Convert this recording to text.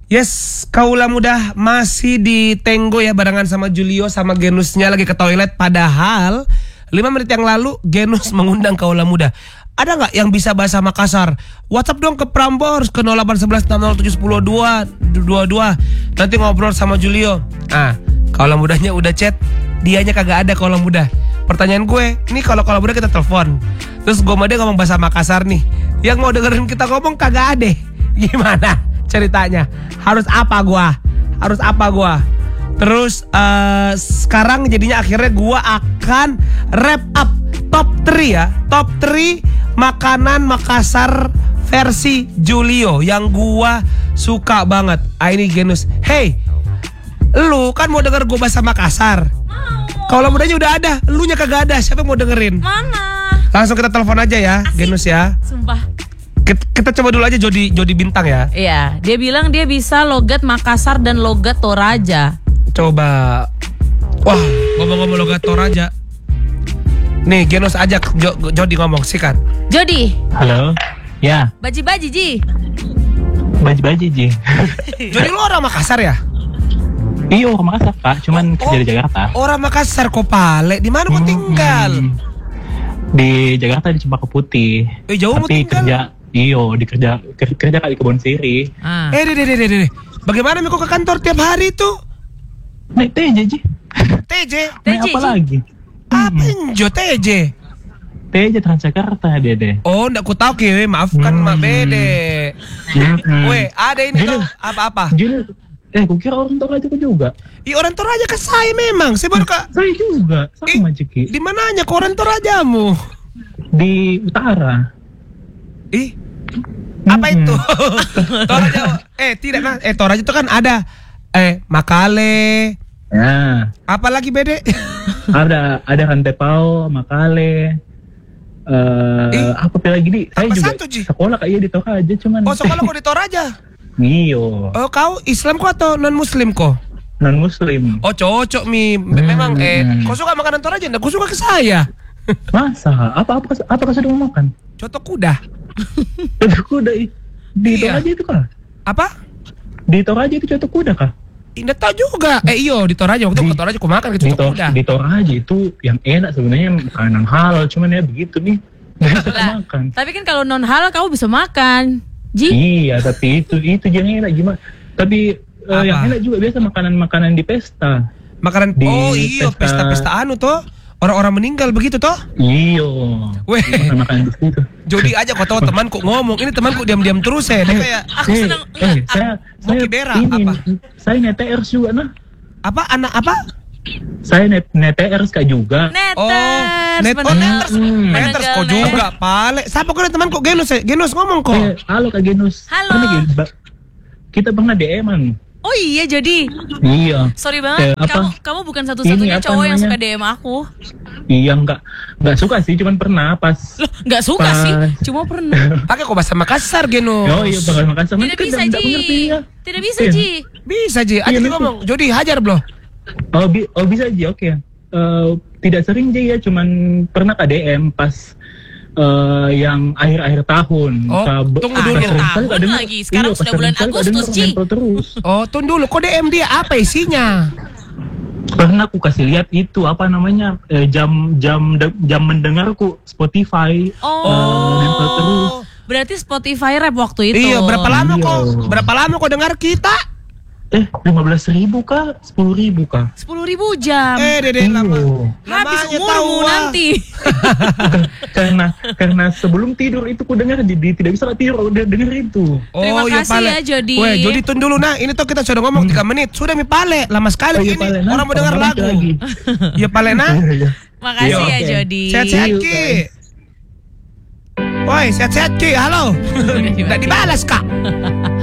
Yes, Kaula Muda masih di Tenggo ya, barengan sama Julio sama Genusnya lagi ke toilet. Padahal 5 menit yang lalu Genus mengundang Kaula Muda. Ada nggak yang bisa bahasa Makassar? WhatsApp dong ke Prambors ke 0811607022. Nanti ngobrol sama Julio. Kaula Mudanya udah chat, dianya kagak ada Kaula Muda. Pertanyaan gue, ini kalau Kaula Muda kita telepon, terus gue sama dia ngomong bahasa Makassar nih, yang mau dengerin kita ngomong kagak ada. Gimana ceritanya? Harus apa gua? Terus sekarang jadinya akhirnya gua akan wrap up top 3 ya. Top 3 makanan Makassar versi Julio yang gua suka banget. Ini Genus. Hey, lu kan mau denger gua bahasa Makassar? Kalau mudanya udah ada, elunya kagak ada. Siapa yang mau dengerin? Mana? Langsung kita telepon aja ya. Asik. Genus ya. Sumpah. Kita coba dulu aja Jody Bintang ya. Iya, dia bilang dia bisa logat Makassar dan logat Toraja. Coba. Wah, ngomong-ngomong logat Toraja. Nih, Genus ajak Jody ngomong, sikat. Jody. Halo. Ya. Baji-baji, Ji. Baji-baji, Ji. Jadi lu orang Makassar ya? Iya, orang Makassar, Pak. Cuman kerja di Jakarta. Orang Makassar kok, Pale. Di mana kau tinggal? Di Jakarta di Cempaka Putih. Jauh mau tapi tinggal? kerja kali di Kebon Siri. Deh. Bagaimana kok ke kantor tiap hari tuh? Naik TJ, Ji. TJ? Naik apa lagi? Apa injo TJ? TJ Transjakarta, Dede. Oh, ndak ku tahu ki, maafkan Mak Bede. Weh, ada ini tuh apa-apa? Jadi, kukira orang Toraja juga. Orang Toraja ke saya memang. Saya baru Saya juga, sama Ciki. Di mananya kok orang Torajamu? Di utara. Apa itu? Toraja. Tidak kan? Toraja itu kan ada Makale. Ya. Apalagi Bede? ada Rantepao, Makale. Apa lagi nih? Saya juga sekolah kayak di Toraja cuman. Oh, sekolah kok di Toraja? Iyo. Oh, kau Islam kok atau non Muslim kok? Non Muslim. Oh, cocok memang kau suka makanan Toraja? Nggak, kau suka ke saya. Masa? Apa kau sudah mau makan? Coto kuda. Coto kuda di Toraja itu kah? Apa? Di Toraja itu coto kuda kah? Tidak tahu juga. Iyo di Toraja. Waktu ke Toraja aku makan coto kuda. Di Toraja itu yang enak sebenarnya makanan halal, cuman ya begitu nih. Makan. Tapi kan kalau non halal kamu bisa makan, Ji. Iya, tapi itu yang enak gimana? Tapi yang enak juga biasa makanan di pesta. Makanan pesta anu toh. Orang-orang meninggal begitu toh? Iya. Weh, makan di situ. Jody aja kau tahu temanku ngomong. Ini temanku diam-diam terus ya. Dia kayak aku senang. Saya Bera apa? Saya neters juga nah. Apa anak apa? Saya neters kak juga. Neters kok juga, Pale. Siapa kau temanku Genus ya? Genus ngomong kok. Halo Kak Genus. Halo. Kita pernah DM-an. Oh iya, Jody. Iya. Sorry banget. Kamu bukan satu-satunya cowok yang suka DM aku. Iya, enggak suka sih, cuman pernah pas. Loh, enggak suka sih, cuma pernah. Pakai kok bahasa Makassar, Genus. Oh iya, bahasa Makassar. Tidak bisa, Ji. Tidak bisa, Ji. Bisa, Ji. Aja ngomong. Jody hajar belum? Oh bisa, Ji. Oke. Tidak sering, Ji ya, cuman pernah ke DM pas yang akhir-akhir tahun. Tunggu dulu. Tahun lagi. Sekarang sudah bulan Agustus, Ji. Oh, tunggu dulu. Kok DM dia? Apa isinya? Pernah aku kasih lihat itu apa namanya jam mendengarku Spotify. Nempel terus. Berarti Spotify rap waktu itu. Iya. Berapa lama kok dengar kita? 15.000 kah? 10.000 kah? 10.000 jam. Dede lama. Habis umurmu nanti. karena sebelum tidur itu ku dengar tidak bisa tidur dengar itu. Terima kasih ya Jody. Weh, Jody tunggu dulu nah. Ini tuh kita sudah ngomong 3 menit. Sudah mi Pale. Lama sekali ini. Pale, orang mau dengar lagu. Ya Pale nah. Makasih ya Jody. Sehat-sehat Ki. Woi, sehat-sehat Ki. Halo. Enggak dibalas Kak.